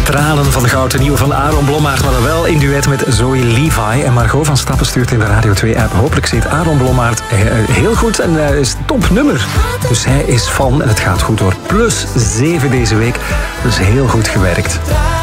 Tranen van de Gouden Nieuwe van Aaron Blommaert, maar dan wel in duet met Zoe Levi. En Margot van Stappen stuurt in de Radio 2-app. Hopelijk zit Aaron Blommaert heel goed en is een topnummer. Dus hij is fan en het gaat goed door. +7 deze week, dus heel goed gewerkt.